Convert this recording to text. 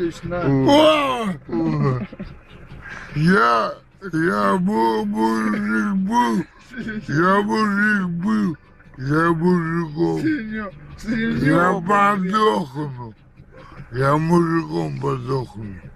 на. Я мужик был, я мужиком. Я подохну. Я мужиком подохну.